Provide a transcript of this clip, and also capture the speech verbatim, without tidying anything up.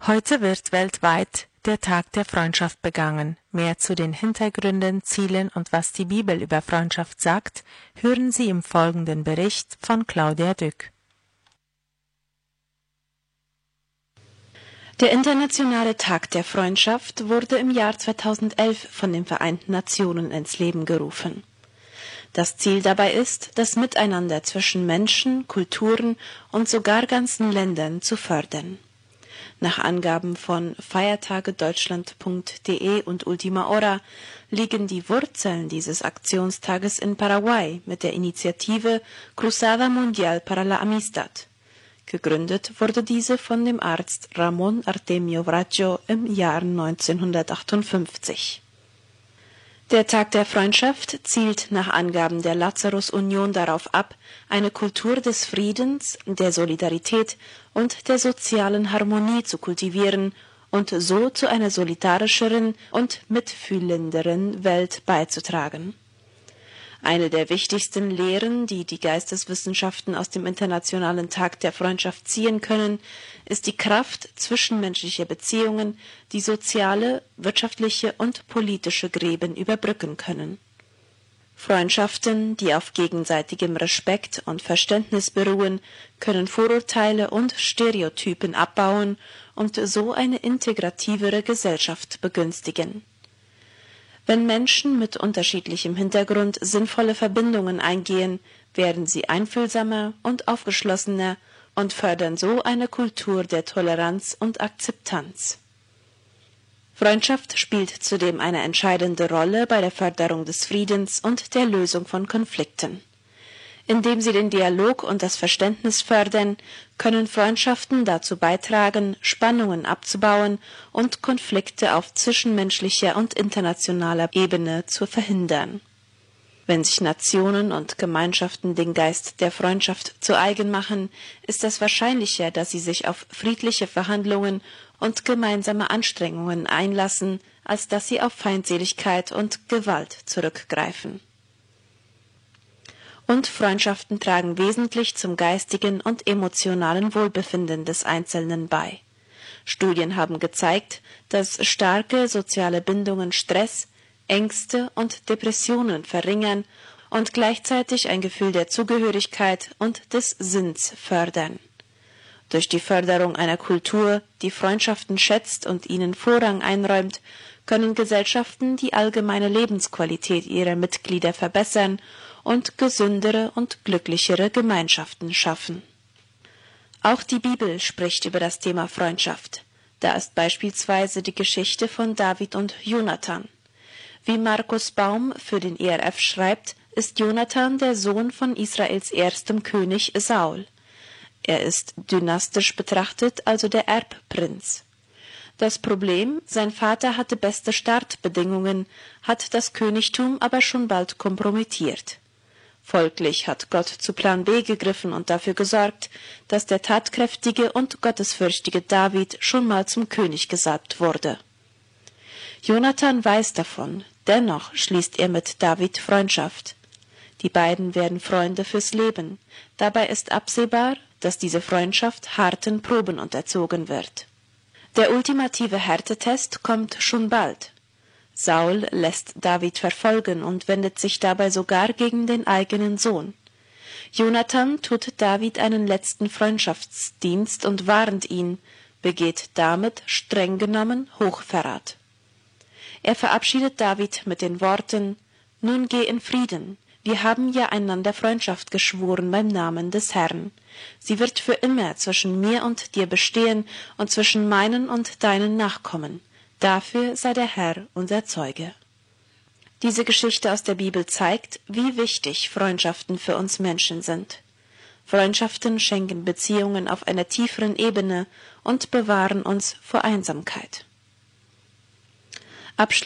Heute wird weltweit der Tag der Freundschaft begangen. Mehr zu den Hintergründen, Zielen und was die Bibel über Freundschaft sagt, hören Sie im folgenden Bericht von Claudia Dück. Der Internationale Tag der Freundschaft wurde im Jahr zweitausendelf von den Vereinten Nationen ins Leben gerufen. Das Ziel dabei ist, das Miteinander zwischen Menschen, Kulturen und sogar ganzen Ländern zu fördern. Nach Angaben von feiertagedeutschland punkt de und Ultima Hora liegen die Wurzeln dieses Aktionstages in Paraguay mit der Initiative Cruzada Mundial para la Amistad. Gegründet wurde diese von dem Arzt Ramón Artemio Bracho im Jahr neunzehnhundertachtundfünfzig. Der Tag der Freundschaft zielt nach Angaben der Lazarus-Union darauf ab, eine Kultur des Friedens, der Solidarität und der sozialen Harmonie zu kultivieren und so zu einer solidarischeren und mitfühlenderen Welt beizutragen. Eine der wichtigsten Lehren, die die Geisteswissenschaften aus dem Internationalen Tag der Freundschaft ziehen können, ist die Kraft zwischenmenschlicher Beziehungen, die soziale, wirtschaftliche und politische Gräben überbrücken können. Freundschaften, die auf gegenseitigem Respekt und Verständnis beruhen, können Vorurteile und Stereotypen abbauen und so eine integrativere Gesellschaft begünstigen. Wenn Menschen mit unterschiedlichem Hintergrund sinnvolle Verbindungen eingehen, werden sie einfühlsamer und aufgeschlossener und fördern so eine Kultur der Toleranz und Akzeptanz. Freundschaft spielt zudem eine entscheidende Rolle bei der Förderung des Friedens und der Lösung von Konflikten. Indem sie den Dialog und das Verständnis fördern, können Freundschaften dazu beitragen, Spannungen abzubauen und Konflikte auf zwischenmenschlicher und internationaler Ebene zu verhindern. Wenn sich Nationen und Gemeinschaften den Geist der Freundschaft zu eigen machen, ist es wahrscheinlicher, dass sie sich auf friedliche Verhandlungen und gemeinsame Anstrengungen einlassen, als dass sie auf Feindseligkeit und Gewalt zurückgreifen. Und Freundschaften tragen wesentlich zum geistigen und emotionalen Wohlbefinden des Einzelnen bei. Studien haben gezeigt, dass starke soziale Bindungen Stress, Ängste und Depressionen verringern und gleichzeitig ein Gefühl der Zugehörigkeit und des Sinns fördern. Durch die Förderung einer Kultur, die Freundschaften schätzt und ihnen Vorrang einräumt, können Gesellschaften die allgemeine Lebensqualität ihrer Mitglieder verbessern und gesündere und glücklichere Gemeinschaften schaffen. Auch die Bibel spricht über das Thema Freundschaft. Da ist beispielsweise die Geschichte von David und Jonathan. Wie Markus Baum für den E R F schreibt, ist Jonathan der Sohn von Israels erstem König Saul. Er ist dynastisch betrachtet also der Erbprinz. Das Problem, sein Vater hatte beste Startbedingungen, hat das Königtum aber schon bald kompromittiert. Folglich hat Gott zu Plan B gegriffen und dafür gesorgt, dass der tatkräftige und gottesfürchtige David schon mal zum König gesalbt wurde. Jonathan weiß davon, dennoch schließt er mit David Freundschaft. Die beiden werden Freunde fürs Leben. Dabei ist absehbar, dass diese Freundschaft harten Proben unterzogen wird. Der ultimative Härtetest kommt schon bald. Saul lässt David verfolgen und wendet sich dabei sogar gegen den eigenen Sohn. Jonathan tut David einen letzten Freundschaftsdienst und warnt ihn, begeht damit streng genommen Hochverrat. Er verabschiedet David mit den Worten: »Nun geh in Frieden, wir haben ja einander Freundschaft geschworen beim Namen des Herrn. Sie wird für immer zwischen mir und dir bestehen und zwischen meinen und deinen Nachkommen. Dafür sei der Herr unser Zeuge.« Diese Geschichte aus der Bibel zeigt, wie wichtig Freundschaften für uns Menschen sind. Freundschaften schenken Beziehungen auf einer tieferen Ebene und bewahren uns vor Einsamkeit. Abschließend